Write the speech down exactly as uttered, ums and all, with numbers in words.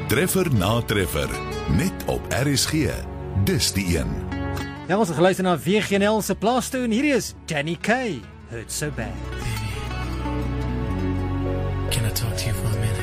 Treffer na treffer, net op R S G. Dis die een. Ja, ons het geluister na W G N L se Plaas Toe en hier is Danny Kaye, Hurt So Bad. Can I talk to you for a minute?